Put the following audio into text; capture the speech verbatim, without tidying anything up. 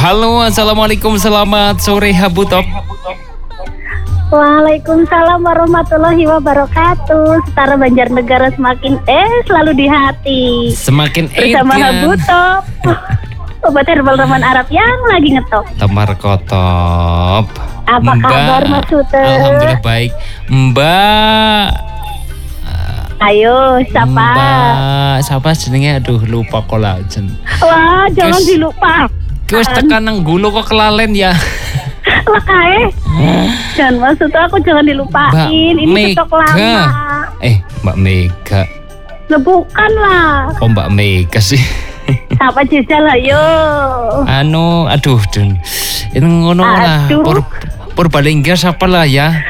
Halo, assalamualaikum, selamat sore Habu Top. Waalaikumsalam warahmatullahi wabarakatuh. Setara Banjarnegara semakin eh selalu di hati. Semakin bersama edan. Habu Top. Obat herbal Raman Arab yang lagi ngetop. Temar Kotop. Apa Mbak, kabar Mas Sute? Alhamdulillah baik. Mbak. Ayo, siapa? Mbak, siapa jenenge? Aduh, lupa kolagen. Wah, jangan Kes- dilupa. Wis tekan nang gulu kok kelalen ya. Lah kae. Jangan maksud aku jangan dilupain. Mbak Ini stok lama. Mega. Eh, Mbak Mega. Lah bukan lah. Kok Mbak Mega sih? Siapa Jejal ayo. Anu, aduh, Dun. Ini ngono lah. Aduh. Pur Purbalingga siapa lah ya?